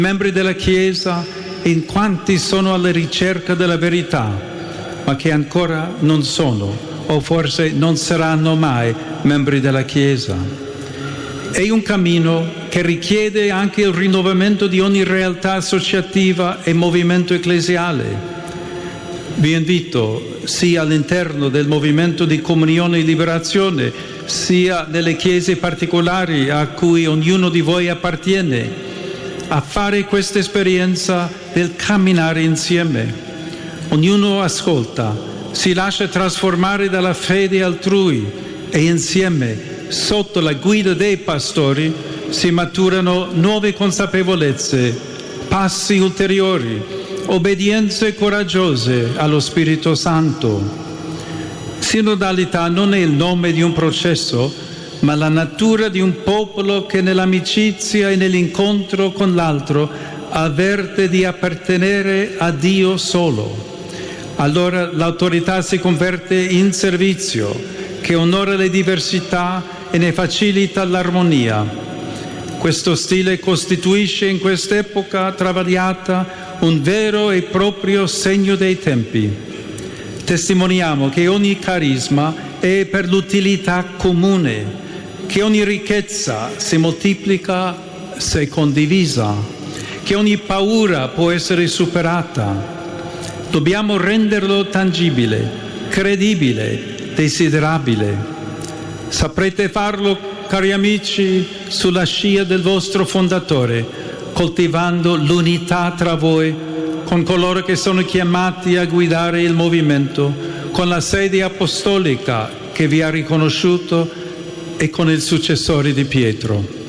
membri della Chiesa in quanti sono alla ricerca della verità, ma che ancora non sono, o forse non saranno mai, membri della Chiesa. È un cammino che richiede anche il rinnovamento di ogni realtà associativa e movimento ecclesiale. Vi invito, sia all'interno del movimento di comunione e liberazione, sia nelle chiese particolari a cui ognuno di voi appartiene, a fare questa esperienza del camminare insieme. Ognuno ascolta, si lascia trasformare dalla fede altrui e insieme, sotto la guida dei pastori, si maturano nuove consapevolezze, passi ulteriori, obbedienze coraggiose allo Spirito Santo. Sinodalità non è il nome di un processo, ma la natura di un popolo che nell'amicizia e nell'incontro con l'altro avverte di appartenere a Dio solo. Allora l'autorità si converte in servizio, che onora le diversità e ne facilita l'armonia. Questo stile costituisce in quest'epoca travagliata un vero e proprio segno dei tempi. Testimoniamo che ogni carisma è per l'utilità comune, che ogni ricchezza si moltiplica se condivisa, che ogni paura può essere superata. Dobbiamo renderlo tangibile, credibile, desiderabile. Saprete farlo, cari amici, sulla scia del vostro fondatore, coltivando l'unità tra voi, con coloro che sono chiamati a guidare il movimento, con la sede apostolica che vi ha riconosciuto e con il successore di Pietro.